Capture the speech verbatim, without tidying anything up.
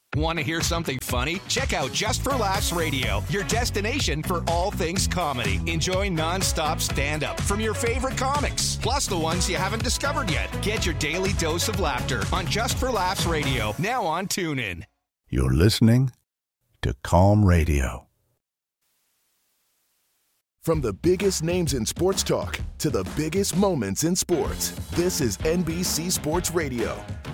Want to hear something funny? Check out Just for Laughs Radio, your destination for all things comedy. Enjoy non-stop stand-up from your favorite comics, plus the ones you haven't discovered yet. Get your daily dose of laughter on Just for Laughs Radio, now on TuneIn. You're listening to Calm Radio. From the biggest names in sports talk to the biggest moments in sports, this is N B C Sports Radio.